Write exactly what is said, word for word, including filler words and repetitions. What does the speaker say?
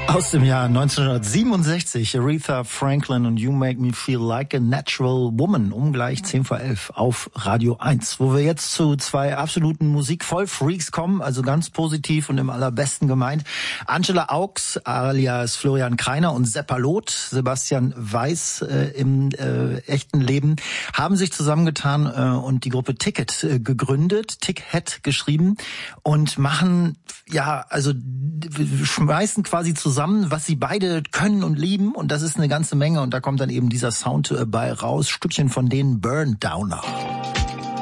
Aus dem Jahr neunzehnhundertsiebenundsechzig, Aretha Franklin und You Make Me Feel Like a Natural Woman, um gleich zehn vor elf auf Radio eins, wo wir jetzt zu zwei absoluten Musikvollfreaks kommen, also ganz positiv und im allerbesten gemeint. Angela Augs alias Florian Kreiner und Seppalot, Sebastian Weiß äh, im äh, echten Leben, haben sich zusammengetan äh, und die Gruppe Ticket äh, gegründet, Ticket geschrieben und machen, ja, also schmeißen quasi zusammen, was sie beide können und lieben, und das ist eine ganze Menge, und da kommt dann eben dieser Sound bei raus, Stückchen von denen, Burn Downer.